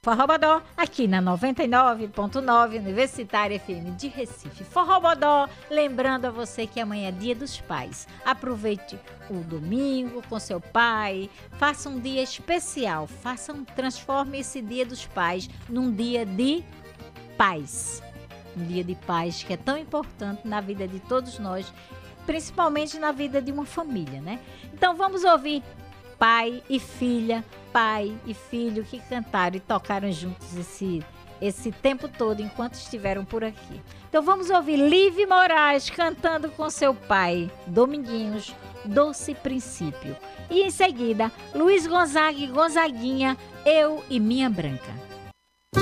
Forrobodó, aqui na 99.9 Universitária FM de Recife. Forrobodó, lembrando a você que amanhã é Dia dos Pais. Aproveite o domingo com seu pai, faça um dia especial, transforme esse Dia dos Pais num dia de paz. Um dia de paz que é tão importante na vida de todos nós, principalmente na vida de uma família, né? Então vamos ouvir pai e filho que cantaram e tocaram juntos esse tempo todo enquanto estiveram por aqui. Então vamos ouvir Live Moraes cantando com seu pai, Dominguinhos, Doce Princípio. E em seguida, Luiz Gonzaga e Gonzaguinha, Eu e Minha Branca.